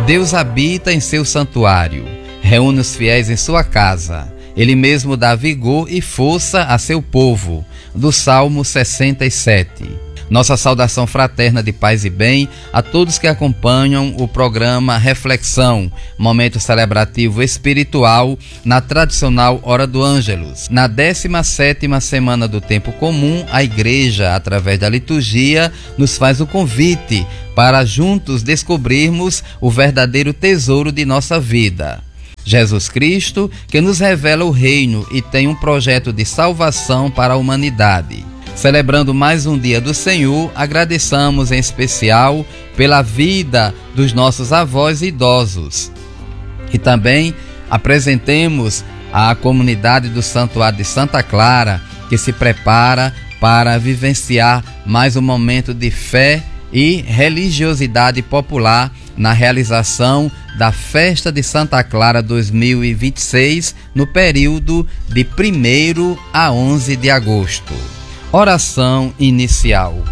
Deus habita em seu santuário, reúne os fiéis em sua casa. Ele mesmo dá vigor e força a seu povo. Do Salmo 67. Nossa saudação fraterna de paz e bem a todos que acompanham o programa Reflexão, momento celebrativo espiritual na tradicional Hora do Ângelus. Na 17ª semana do Tempo Comum, a Igreja, através da liturgia, nos faz o convite para juntos descobrirmos o verdadeiro tesouro de nossa vida. Jesus Cristo, que nos revela o reino e tem um projeto de salvação para a humanidade. Celebrando mais um dia do Senhor, agradeçamos em especial pela vida dos nossos avós idosos. E também apresentemos a comunidade do Santuário de Santa Clara, que se prepara para vivenciar mais um momento de fé e religiosidade popular na realização da Festa de Santa Clara 2026, no período de 1º a 11 de agosto. Oração inicial.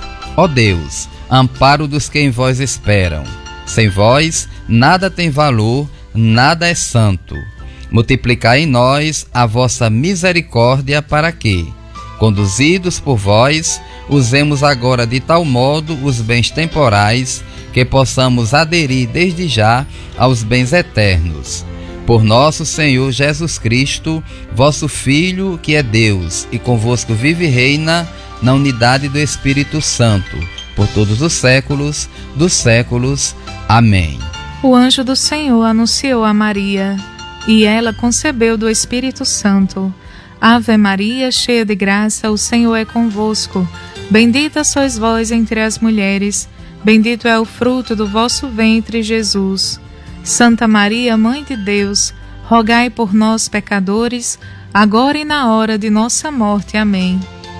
Ó Deus, amparo dos que em vós esperam. Sem vós, nada tem valor, nada é santo. Multiplicai em nós a vossa misericórdia para que, conduzidos por vós, usemos agora de tal modo os bens temporais que possamos aderir desde já aos bens eternos. Por nosso Senhor Jesus Cristo, vosso Filho, que é Deus, e convosco vive e reina na unidade do Espírito Santo, por todos os séculos dos séculos. Amém. O anjo do Senhor anunciou a Maria, e ela concebeu do Espírito Santo. Ave Maria, cheia de graça, o Senhor é convosco. Bendita sois vós entre as mulheres, bendito é o fruto do vosso ventre, Jesus. Santa Maria, Mãe de Deus, rogai por nós, pecadores, agora e na hora de nossa morte. Amém.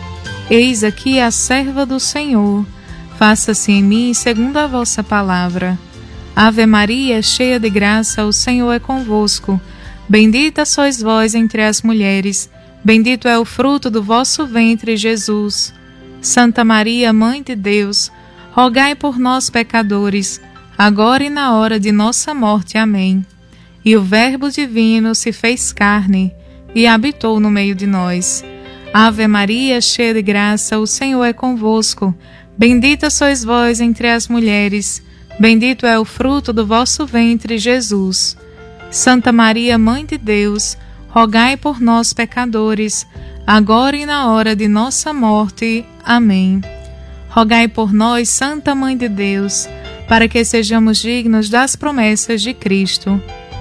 Eis aqui a serva do Senhor, faça-se em mim segundo a vossa palavra. Ave Maria, cheia de graça, o Senhor é convosco. Bendita sois vós entre as mulheres, bendito é o fruto do vosso ventre, Jesus. Santa Maria, Mãe de Deus, rogai por nós, pecadores, agora e na hora de nossa morte. Amém. E o Verbo divino se fez carne e habitou no meio de nós. Ave Maria, cheia de graça, o Senhor é convosco. Bendita sois vós entre as mulheres, bendito é o fruto do vosso ventre, Jesus. Santa Maria, Mãe de Deus, rogai por nós, pecadores, agora e na hora de nossa morte. Amém. Rogai por nós, Santa Mãe de Deus, para que sejamos dignos das promessas de Cristo.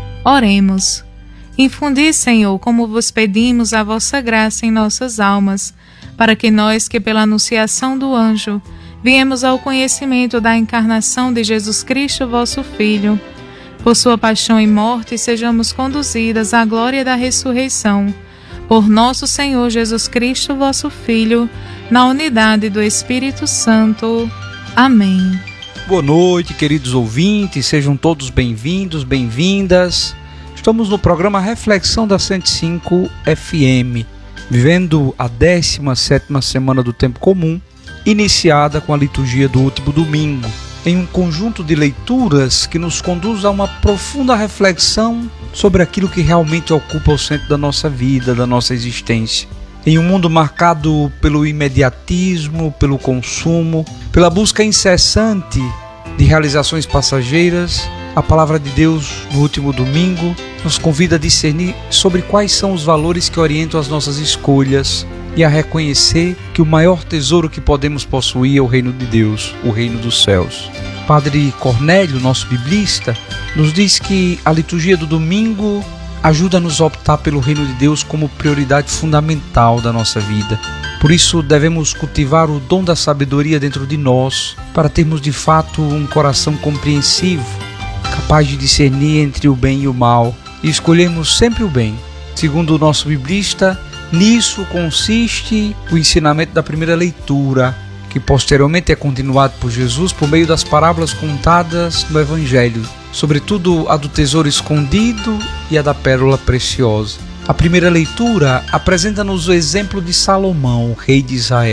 Oremos. Infundi, Senhor, como vos pedimos, a vossa graça em nossas almas, para que nós, que pela anunciação do anjo, viemos ao conhecimento da encarnação de Jesus Cristo, vosso Filho, por sua paixão e morte, sejamos conduzidas à glória da ressurreição. Por nosso Senhor Jesus Cristo, vosso Filho, na unidade do Espírito Santo. Amém. Boa noite, queridos ouvintes, sejam todos bem-vindos, bem-vindas. Estamos no programa Reflexão da 105 FM, vivendo a 17ª semana do Tempo Comum, iniciada com a liturgia do último domingo, em um conjunto de leituras que nos conduz a uma profunda reflexão sobre aquilo que realmente ocupa o centro da nossa vida, da nossa existência. Em um mundo marcado pelo imediatismo, pelo consumo, pela busca incessante de realizações passageiras, a palavra de Deus no último domingo nos convida a discernir sobre quais são os valores que orientam as nossas escolhas e a reconhecer que o maior tesouro que podemos possuir é o reino de Deus, o reino dos céus. Padre Cornélio, nosso biblista, nos diz que a liturgia do domingo ajuda-nos a optar pelo reino de Deus como prioridade fundamental da nossa vida. Por isso devemos cultivar o dom da sabedoria dentro de nós, para termos de fato um coração compreensivo, capaz de discernir entre o bem e o mal, e escolhermos sempre o bem. Segundo o nosso biblista, nisso consiste o ensinamento da primeira leitura, que posteriormente é continuado por Jesus por meio das parábolas contadas no Evangelho, sobretudo a do tesouro escondido e a da pérola preciosa. A primeira leitura apresenta-nos o exemplo de Salomão, rei de Israel.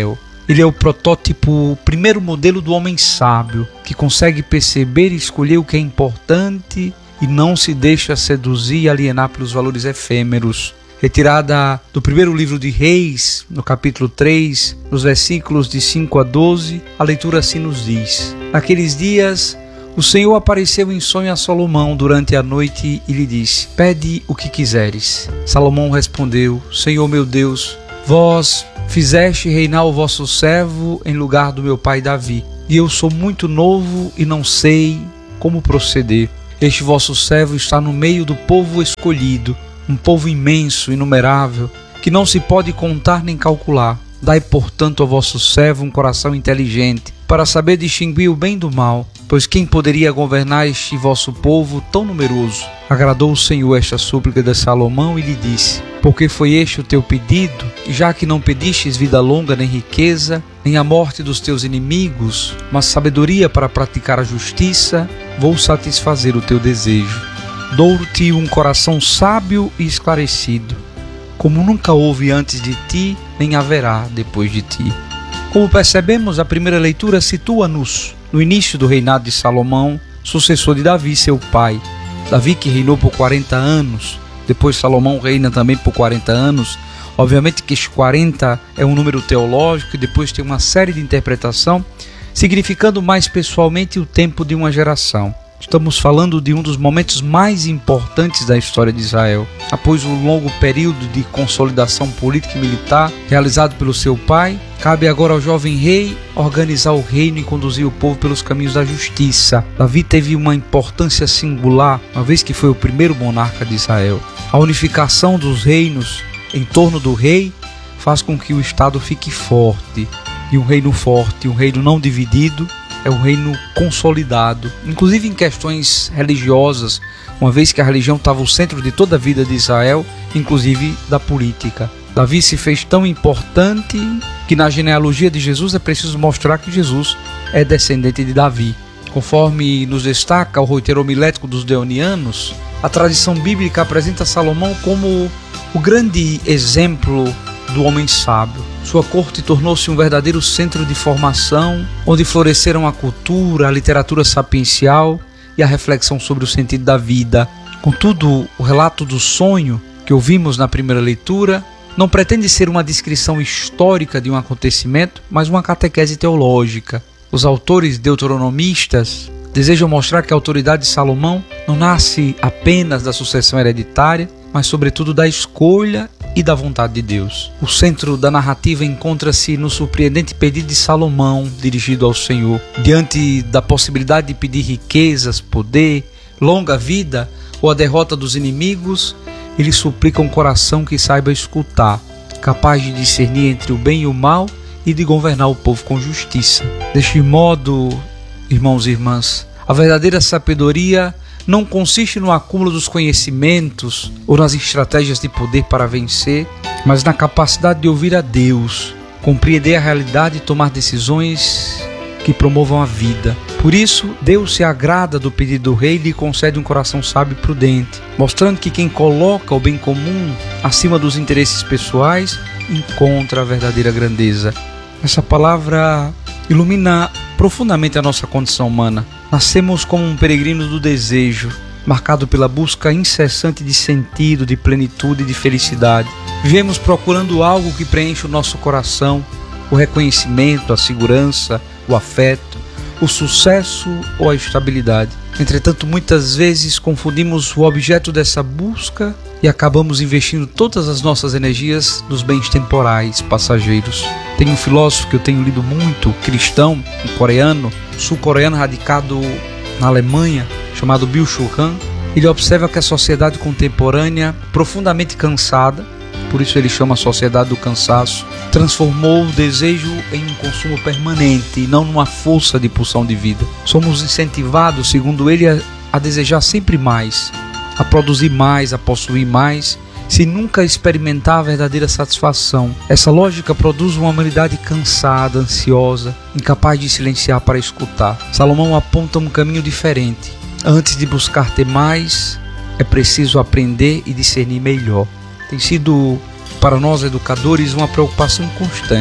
Ele é o protótipo, o primeiro modelo do homem sábio, que consegue perceber e escolher o que é importante e não se deixa seduzir e alienar pelos valores efêmeros. Retirada do primeiro livro de Reis, no capítulo 3, nos versículos de 5 a 12, a leitura assim nos diz: Naqueles dias, o Senhor apareceu em sonho a Salomão durante a noite e lhe disse: Pede o que quiseres. Salomão respondeu: Senhor meu Deus, vós fizeste reinar o vosso servo em lugar do meu pai Davi, e eu sou muito novo e não sei como proceder. Este vosso servo está no meio do povo escolhido, um povo imenso, inumerável, que não se pode contar nem calcular. Dai, portanto, ao vosso servo um coração inteligente, para saber distinguir o bem do mal, pois quem poderia governar este vosso povo tão numeroso? Agradou o Senhor esta súplica de Salomão e lhe disse: Porque foi este o teu pedido, e já que não pedistes vida longa, nem riqueza, nem a morte dos teus inimigos, mas sabedoria para praticar a justiça, vou satisfazer o teu desejo. Dou-te um coração sábio e esclarecido, como nunca houve antes de ti, nem haverá depois de ti. Como percebemos, a primeira leitura situa-nos no início do reinado de Salomão, sucessor de Davi, seu pai. Davi que reinou por 40 anos, depois Salomão reina também por 40 anos. Obviamente que este 40 é um número teológico e depois tem uma série de interpretação, significando mais pessoalmente o tempo de uma geração. Estamos falando de um dos momentos mais importantes da história de Israel. Após um longo período de consolidação política e militar realizado pelo seu pai, cabe agora ao jovem rei organizar o reino e conduzir o povo pelos caminhos da justiça. Davi teve uma importância singular, uma vez que foi o primeiro monarca de Israel. A unificação dos reinos em torno do rei faz com que o Estado fique forte. E um reino forte, um reino não dividido, é um reino consolidado, inclusive em questões religiosas, uma vez que a religião estava o centro de toda a vida de Israel, inclusive da política. Davi se fez tão importante que na genealogia de Jesus é preciso mostrar que Jesus é descendente de Davi. Conforme nos destaca o roteiro homilético dos Deonianos, a tradição bíblica apresenta Salomão como o grande exemplo do homem sábio. Sua corte tornou-se um verdadeiro centro de formação, onde floresceram a cultura, a literatura sapiencial e a reflexão sobre o sentido da vida. Contudo, o relato do sonho que ouvimos na primeira leitura não pretende ser uma descrição histórica de um acontecimento, mas uma catequese teológica. Os autores deuteronomistas desejam mostrar que a autoridade de Salomão não nasce apenas da sucessão hereditária, mas sobretudo da escolha e da vontade de Deus. O centro da narrativa encontra-se no surpreendente pedido de Salomão dirigido ao Senhor. Diante da possibilidade de pedir riquezas, poder, longa vida ou a derrota dos inimigos, ele suplica um coração que saiba escutar, capaz de discernir entre o bem e o mal e de governar o povo com justiça. Deste modo, irmãos e irmãs, a verdadeira sabedoria não consiste no acúmulo dos conhecimentos ou nas estratégias de poder para vencer, mas na capacidade de ouvir a Deus, compreender a realidade e tomar decisões que promovam a vida. Por isso, Deus se agrada do pedido do rei e lhe concede um coração sábio e prudente, mostrando que quem coloca o bem comum acima dos interesses pessoais encontra a verdadeira grandeza. Essa palavra ilumina profundamente a nossa condição humana. Nascemos como um peregrino do desejo, marcado pela busca incessante de sentido, de plenitude e de felicidade. Vivemos procurando algo que preencha o nosso coração, o reconhecimento, a segurança, o afeto, o sucesso ou a estabilidade. Entretanto, muitas vezes confundimos o objeto dessa busca e acabamos investindo todas as nossas energias nos bens temporais, passageiros. Tem um filósofo que eu tenho lido muito, cristão, um coreano, sul-coreano radicado na Alemanha, chamado Byung-Chul Han. Ele observa que a sociedade contemporânea, profundamente cansada, por isso ele chama a sociedade do cansaço, transformou o desejo em um consumo permanente e não numa força de pulsão de vida. Somos incentivados, segundo ele, a desejar sempre mais, a produzir mais, a possuir mais, se nunca experimentar a verdadeira satisfação. Essa lógica produz uma humanidade cansada, ansiosa, incapaz de silenciar para escutar. Salomão aponta um caminho diferente. Antes de buscar ter mais, é preciso aprender e discernir melhor. Tem sido para nós educadores uma preocupação constante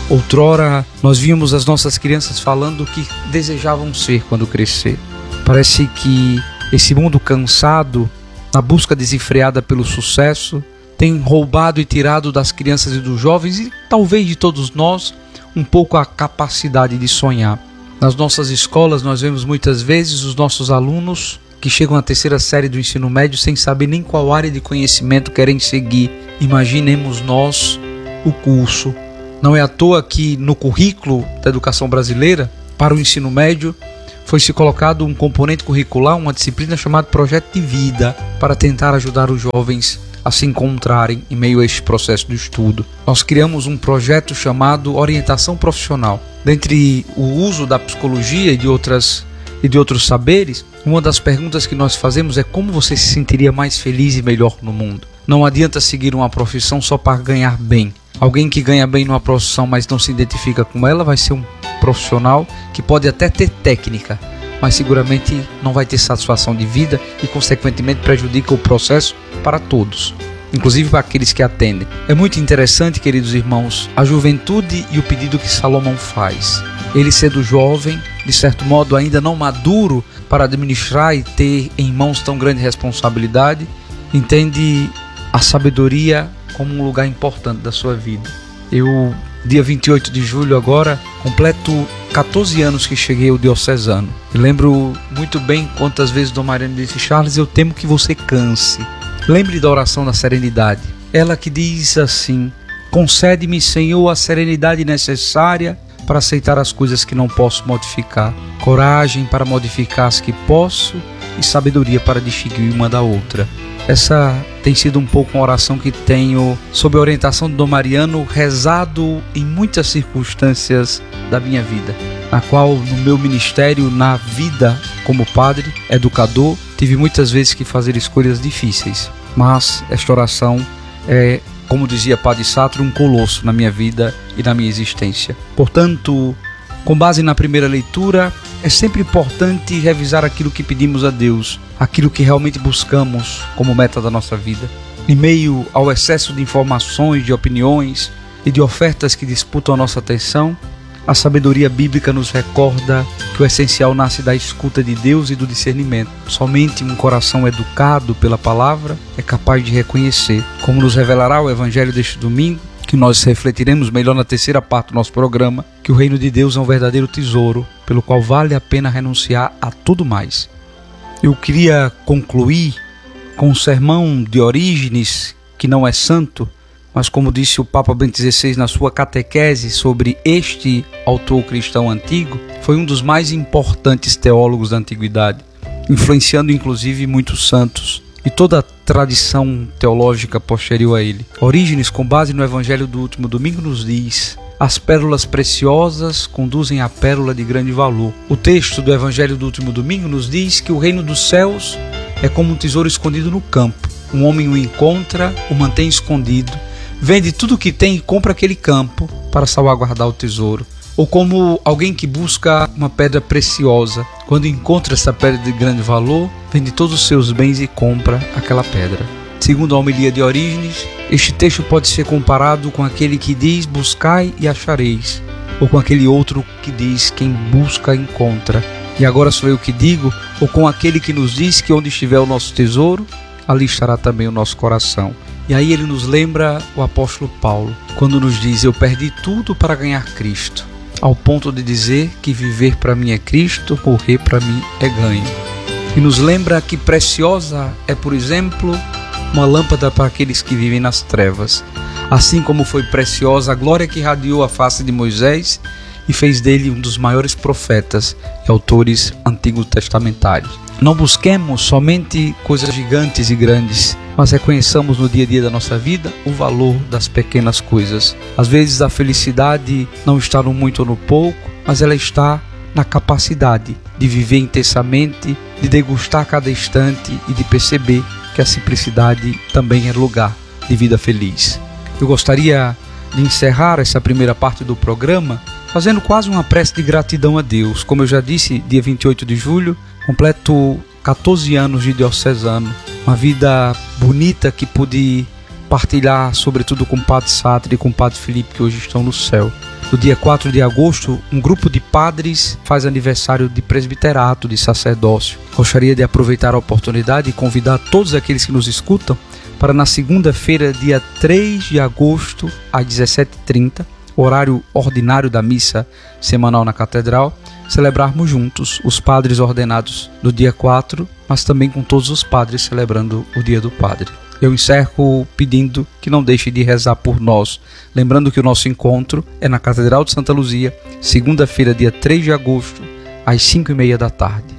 Outrora nós víamos as nossas crianças falando o que desejavam ser quando crescer. Parece que esse mundo cansado, na busca desenfreada pelo sucesso, tem roubado e tirado das crianças e dos jovens, e talvez de todos nós, um pouco a capacidade de sonhar. Nas nossas escolas nós vemos muitas vezes os nossos alunos que chegam à terceira série do ensino médio sem saber nem qual área de conhecimento querem seguir. Imaginemos nós o curso. Não é à toa que no currículo da educação brasileira, para o ensino médio, foi-se colocado um componente curricular, uma disciplina chamada Projeto de Vida, para tentar ajudar os jovens a se encontrarem em meio a este processo de estudo. Nós criamos um projeto chamado Orientação Profissional. Dentre o uso da psicologia e de outros saberes, uma das perguntas que nós fazemos é como você se sentiria mais feliz e melhor no mundo. Não adianta seguir uma profissão só para ganhar bem. Alguém que ganha bem numa profissão, mas não se identifica com ela, vai ser um profissional que pode até ter técnica, mas seguramente não vai ter satisfação de vida e, consequentemente, prejudica o processo para todos, inclusive para aqueles que atendem. É muito interessante, queridos irmãos, a juventude e o pedido que Salomão faz. Ele, sendo jovem, de certo modo ainda não maduro para administrar e ter em mãos tão grande responsabilidade, entende a sabedoria como um lugar importante da sua vida. Eu, dia 28 de julho agora, completo 14 anos que cheguei ao diocesano. Eu lembro muito bem quantas vezes Dom Mariano disse: Charles, eu temo que você canse. Lembre da oração da serenidade. Ela que diz assim: concede-me, Senhor, a serenidade necessária para aceitar as coisas que não posso modificar, coragem para modificar as que posso e sabedoria para distinguir uma da outra. Essa tem sido um pouco uma oração que tenho, sob a orientação de Dom Mariano, rezado em muitas circunstâncias da minha vida, na qual no meu ministério, na vida como padre, educador, tive muitas vezes que fazer escolhas difíceis. Mas esta oração é, como dizia Padre Sátrio, um colosso na minha vida e na minha existência. Portanto, com base na primeira leitura, é sempre importante revisar aquilo que pedimos a Deus, aquilo que realmente buscamos como meta da nossa vida. Em meio ao excesso de informações, de opiniões e de ofertas que disputam a nossa atenção, a sabedoria bíblica nos recorda que o essencial nasce da escuta de Deus e do discernimento. Somente um coração educado pela palavra é capaz de reconhecer, como nos revelará o Evangelho deste domingo, que nós refletiremos melhor na terceira parte do nosso programa, que o reino de Deus é um verdadeiro tesouro, pelo qual vale a pena renunciar a tudo mais. Eu queria concluir com um sermão de Orígenes, que não é santo, mas como disse o Papa Bento XVI na sua catequese sobre este autor cristão antigo, foi um dos mais importantes teólogos da antiguidade, influenciando inclusive muitos santos e toda a tradição teológica posterior a ele. Orígenes, com base no Evangelho do último domingo, nos diz: as pérolas preciosas conduzem à pérola de grande valor. O texto do Evangelho do último domingo nos diz que o reino dos céus é como um tesouro escondido no campo. Um homem o encontra, o mantém escondido, vende tudo o que tem e compra aquele campo para salvaguardar o tesouro. Ou como alguém que busca uma pedra preciosa, quando encontra essa pedra de grande valor, vende todos os seus bens e compra aquela pedra. Segundo a homilia de Orígenes, este texto pode ser comparado com aquele que diz: buscai e achareis, ou com aquele outro que diz: quem busca encontra. E agora sou eu que digo, ou com aquele que nos diz que onde estiver o nosso tesouro, ali estará também o nosso coração. E aí ele nos lembra o apóstolo Paulo, quando nos diz: eu perdi tudo para ganhar Cristo, ao ponto de dizer que viver para mim é Cristo, morrer para mim é ganho. E nos lembra que preciosa é, por exemplo, uma lâmpada para aqueles que vivem nas trevas, assim como foi preciosa a glória que irradiou a face de Moisés e fez dele um dos maiores profetas e autores antigos testamentários. Não busquemos somente coisas gigantes e grandes, mas reconheçamos no dia a dia da nossa vida o valor das pequenas coisas. Às vezes a felicidade não está no muito ou no pouco, mas ela está na capacidade de viver intensamente, de degustar cada instante e de perceber que a simplicidade também é lugar de vida feliz. Eu gostaria de encerrar essa primeira parte do programa fazendo quase uma prece de gratidão a Deus. Como eu já disse, dia 28 de julho, completo 14 anos de diocesano, uma vida bonita que pude partilhar, sobretudo com o Padre Sátrio e com o Padre Felipe, que hoje estão no céu. No dia 4 de agosto, um grupo de padres faz aniversário de presbiterato, de sacerdócio. Gostaria de aproveitar a oportunidade e convidar todos aqueles que nos escutam para na segunda-feira, dia 3 de agosto, às 17h30, horário ordinário da missa semanal na Catedral, celebrarmos juntos os padres ordenados no dia 4, mas também com todos os padres celebrando o Dia do Padre. Eu encerro pedindo que não deixe de rezar por nós, lembrando que o nosso encontro é na Catedral de Santa Luzia, segunda-feira, dia 3 de agosto, às 5h30 da tarde.